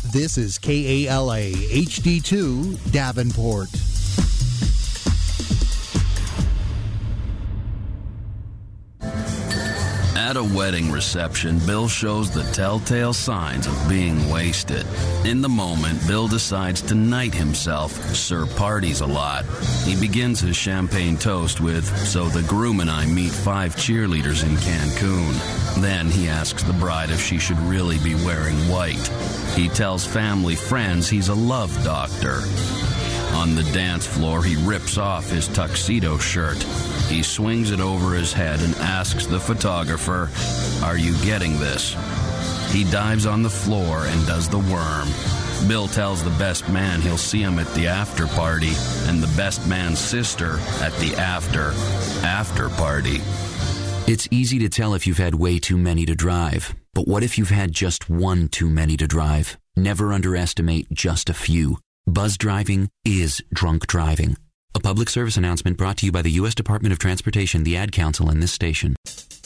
This is KALA HD2 Davenport. At a wedding reception, Bill shows the telltale signs of being wasted. In the moment, Bill decides to knight himself. Sir parties a lot. He begins his champagne toast with, "So the groom and I meet 5 cheerleaders in Cancun." Then he asks the bride if she should really be wearing white. He tells family friends he's a love doctor. On the dance floor, he rips off his tuxedo shirt. He swings it over his head and asks the photographer, "Are you getting this?" He dives on the floor and does the worm. Bill tells the best man he'll see him at the after party, and the best man's sister at the after party. It's easy to tell if you've had way too many to drive. But what if you've had just one too many to drive? Never underestimate just a few. Buzz driving is drunk driving. A public service announcement brought to you by the U.S. Department of Transportation, the Ad Council, and this station.